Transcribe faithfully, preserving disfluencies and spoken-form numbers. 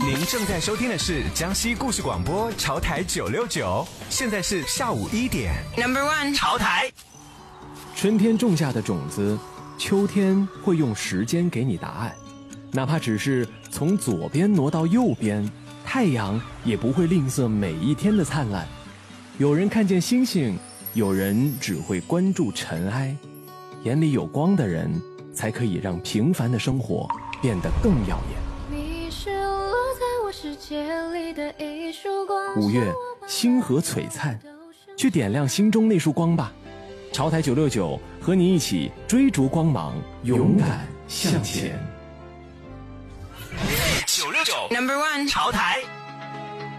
您正在收听的是江西故事广播潮台九六九，现在是下午一点。Number one 潮台。 春天种下的种子，秋天会用时间给你答案，哪怕只是从左边挪到右边，太阳也不会吝啬每一天的灿烂。有人看见星星，有人只会关注尘埃。眼里有光的人，才可以让平凡的生活变得更耀眼。 你是落在我世界里的一束光。 五月，星河璀璨，去点亮心中那束光吧。潮台九六九和你一起追逐光芒，勇敢向前。 九六九 Number one 潮台。